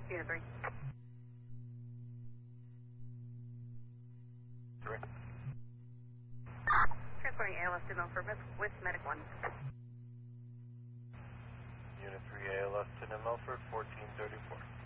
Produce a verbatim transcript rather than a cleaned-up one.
Unit three. Three. Transporting A L S to Milford with Medic one. Unit three A L S to New Milford, fourteen thirty-four.